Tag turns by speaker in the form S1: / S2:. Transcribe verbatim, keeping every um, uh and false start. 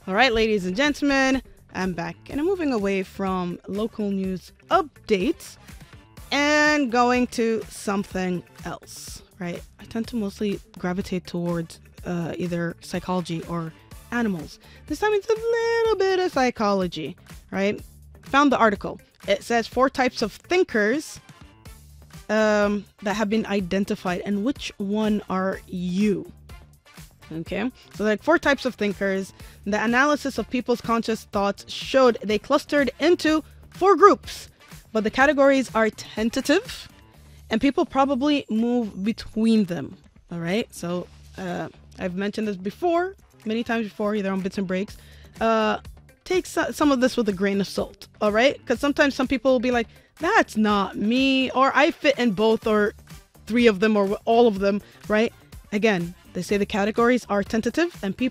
S1: All right, ladies and gentlemen, I'm back and I'm moving away from local news updates and going to something else, right? I tend to mostly gravitate towards uh, either psychology or animals. This time it's a little bit of psychology, right? Found the article. It says four types of thinkers um, that have been identified, and which one are you? Okay, so like four types of thinkers. The analysis of people's conscious thoughts showed they clustered into four groups, but the categories are tentative and people probably move between them. All right, so uh, I've mentioned this before, many times before, either on Bits and Breaks. Uh, take so- some of this with a grain of salt, all right? Because sometimes some people will be like, that's not me, or I fit in both or three of them or all of them, right? Again, they say the categories are tentative and pe-